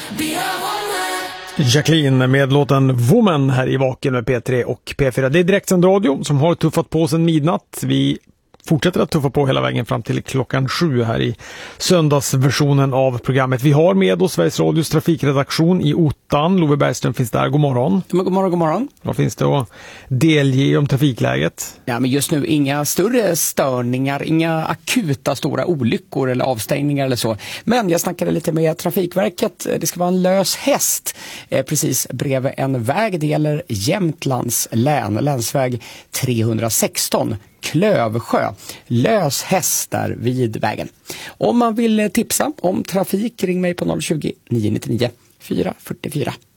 Jacqueline med låten Woman här i Vaken med P3 och P4. Det är direktsänd radio som har tuffat på sedan midnatt. Vi fortsätter att tuffa på hela vägen fram till 7:00 här i söndagsversionen av programmet. Vi har med oss Sveriges Radios trafikredaktion i Ottan. Love Bergström finns där. God morgon. God morgon, god morgon. Vad finns det att delge om trafikläget? Ja, men just nu inga större störningar, inga akuta stora olyckor eller avstängningar eller så. Men jag snackade lite med Trafikverket. Det ska vara en lös häst precis bredvid en väg. Det gäller Jämtlands län, länsväg 316. Klövsjö. Lös häst där vid vägen. Om man vill tipsa om trafik, ring mig på 020 999 444.